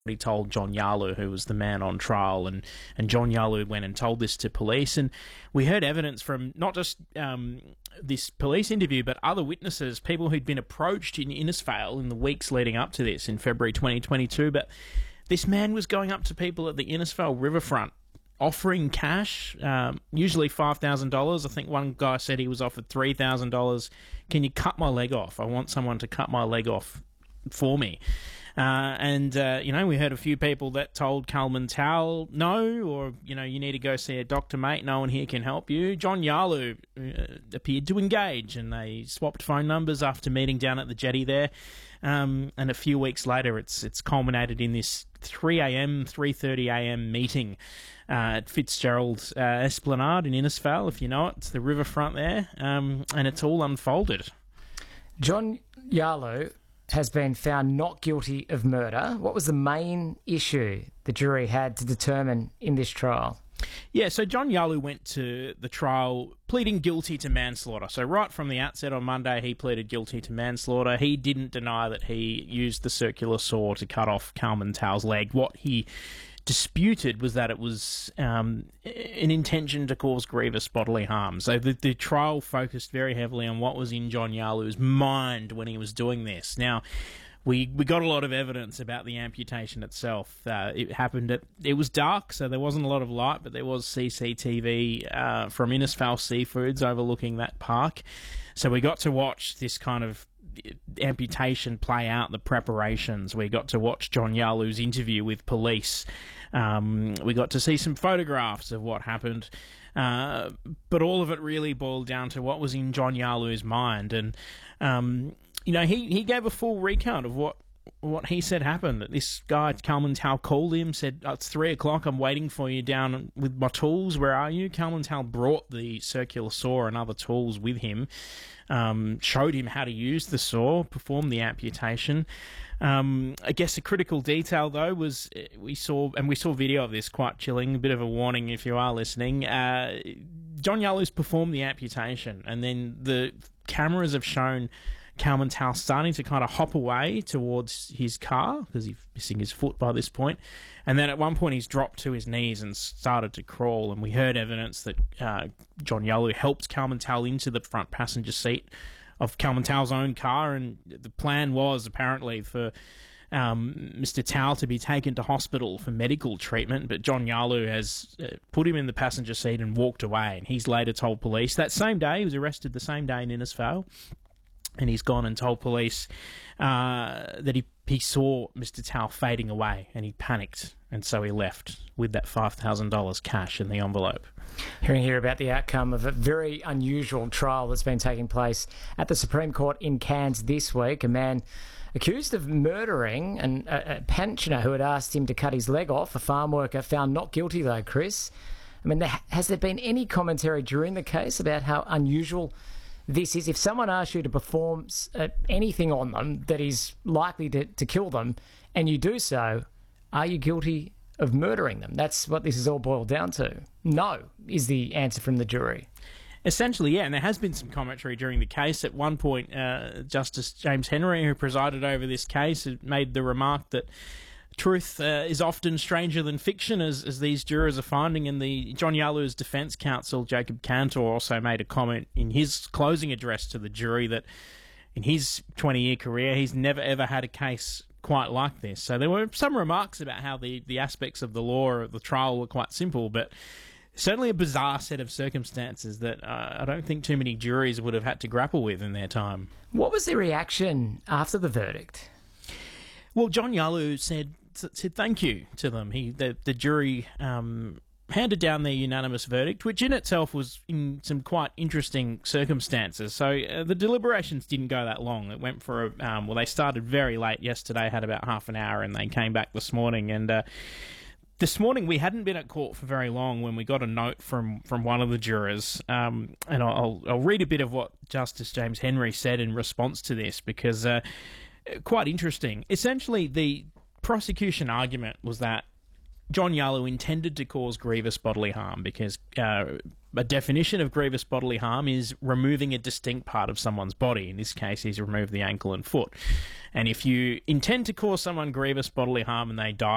He told John Yarlou, who was the man on trial, and John Yarlou went and told this to police. And we heard evidence from not just this police interview, but other witnesses, people who'd been approached in Innisfail in the weeks leading up to this in February 2022. But this man was going up to people at the Innisfail riverfront, offering cash, usually $5,000. I think one guy said he was offered $3,000. Can you cut my leg off? I want someone to cut my leg off for me. We heard a few people that told Kalman Towell no, or, you need to go see a doctor, mate. No one here can help you. John Yarlou appeared to engage, and they swapped phone numbers after meeting down at the jetty there. And a few weeks later, it's culminated in this 3:30 a.m. meeting at Fitzgerald Esplanade in Innisfail, if you know it. It's the riverfront there, and it's all unfolded. John Yarlou has been found not guilty of murder. What was the main issue the jury had to determine in this trial? Yeah, so John Yarlou went to the trial pleading guilty to manslaughter. So right from the outset on Monday, he pleaded guilty to manslaughter. He didn't deny that he used the circular saw to cut off Kalman Towell's leg. What he disputed was that it was an intention to cause grievous bodily harm. So the trial focused very heavily on what was in John Yarlou's mind when he was doing this. Now, we got a lot of evidence about the amputation itself. It was dark, so there wasn't a lot of light, but there was CCTV from Innisfail Seafoods overlooking that park. So we got to watch this kind of amputation play out, the preparations. We got to watch John Yarlou's interview with police. We got to see some photographs of what happened. But all of it really boiled down to what was in John Yarlou's mind. And, he gave a full recount of what he said happened. That this guy, Kalman Towell, called him, said, "It's 3:00, I'm waiting for you down with my tools. Where are you?" Kalman Towell brought the circular saw and other tools with him, showed him how to use the saw, performed the amputation. I guess a critical detail, though, was we saw video of this, quite chilling, a bit of a warning if you are listening. John Yarlou's performed the amputation, and then the cameras have shown Kalman Towell starting to kind of hop away towards his car because he's missing his foot by this point. And then at one point he's dropped to his knees and started to crawl. And we heard evidence that John Yarlou helped Kalman Towell into the front passenger seat of Kalman Towell's own car. And the plan was apparently for Mr. Towell to be taken to hospital for medical treatment, but John Yarlou has put him in the passenger seat and walked away. And he's later told police that same day, he was arrested the same day in Innisfail, and he's gone and told police that he saw Mr. Towell fading away, and he panicked, and so he left with that $5,000 cash in the envelope. Hearing here about the outcome of a very unusual trial that's been taking place at the Supreme Court in Cairns this week. A man accused of murdering a pensioner who had asked him to cut his leg off, a farm worker, found not guilty though, Chris. I mean, has there been any commentary during the case about how unusual this is? If someone asks you to perform anything on them that is likely to kill them, and you do so, are you guilty of murdering them? That's what this is all boiled down to. No, is the answer from the jury. Essentially, yeah, and there has been some commentary during the case. At one point, Justice James Henry, who presided over this case, made the remark that truth is often stranger than fiction, as these jurors are finding. And the John Yarlou's defence counsel, Jacob Cantor, also made a comment in his closing address to the jury that in his 20-year career, he's never, ever had a case quite like this. So there were some remarks about how the aspects of the law of the trial were quite simple, but certainly a bizarre set of circumstances that I don't think too many juries would have had to grapple with in their time. What was the reaction after the verdict? Well, John Yarlou said thank you to them. The jury handed down their unanimous verdict, which in itself was in some quite interesting circumstances. So the deliberations didn't go that long. It went for they started very late yesterday, had about half an hour, and they came back this morning. And this morning we hadn't been at court for very long when we got a note from one of the jurors, and I'll read a bit of what Justice James Henry said in response to this, because quite interesting. Essentially, the prosecution argument was that John Yarlou intended to cause grievous bodily harm, because a definition of grievous bodily harm is removing a distinct part of someone's body. In this case, he's removed the ankle and foot. And if you intend to cause someone grievous bodily harm and they die,